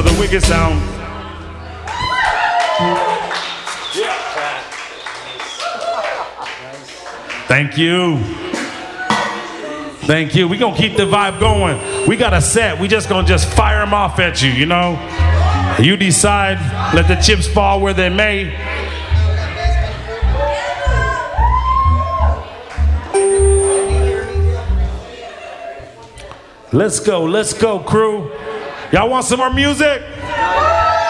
the wicked sound. Thank you. Thank you. We're going to keep the vibe going. We got a set. We just going to just fire them off at you, you know? You decide. Let the chips fall where they may. Let's go, crew. Y'all want some more music?